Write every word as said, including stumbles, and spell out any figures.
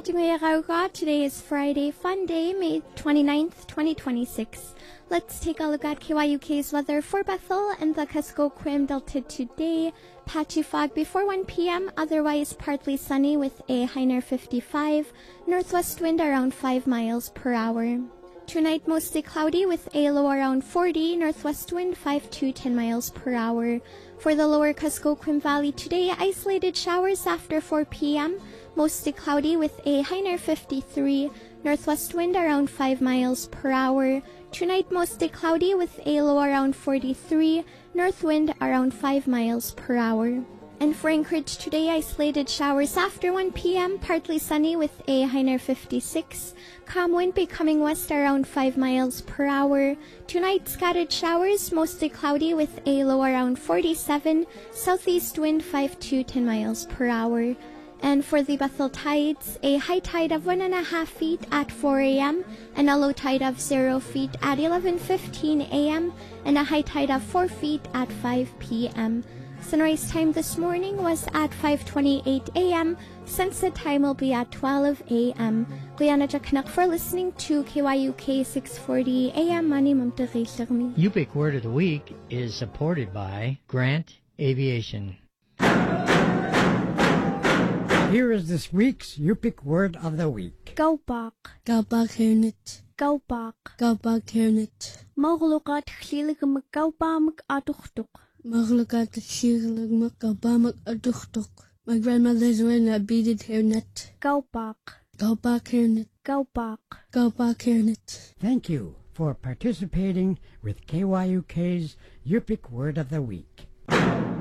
Today is Friday, Fun Day, May twenty-ninth, twenty twenty-six. Let's take a look at K Y U K's weather for Bethel and the Kuskokwim Delta today. Patchy fog before one p.m., otherwise partly sunny with a high near fifty-five. Northwest wind around five miles per hour. Tonight, mostly cloudy with a low around forty, northwest wind five to ten miles per hour. For the lower Kuskokwim Valley today, isolated showers after four p.m., mostly cloudy with a high near fifty-three, northwest wind around five miles per hour. Tonight, mostly cloudy with a low around forty-three, north wind around five miles per hour. And for Anchorage today, isolated showers after one p.m., partly sunny with a high near fifty-six. Calm wind becoming west around five miles per hour. Tonight, scattered showers, mostly cloudy with a low around forty-seven. Southeast wind five to ten miles per hour. And for the Bethel tides, a high tide of one and a half feet at four a.m. and a low tide of zero feet at eleven fifteen a.m. and a high tide of four feet at five p.m. Sunrise time this morning was at five twenty-eight a.m. Sunset time will be at twelve a.m. Guyana Jakanak for listening to K Y U K six forty A M. Mani Mamtari Sharmi. Yupik Word of the Week is supported by Grant Aviation. Here is this week's Yupik Word of the Week. Gaubak. Gaubak Hernet. Gaubak. Gaubak Hernet. Moglukat Glilig Gaubamik Aduchtuk. Moglukat Glilig Gaubamik Aduchtuk. My grandmother's wearing a beaded hairnet. Gaubak. Gaubak Hernet. Gaubak. Gaubak Hernet. Thank you for participating with K Y U K's Yupik Word of the Week.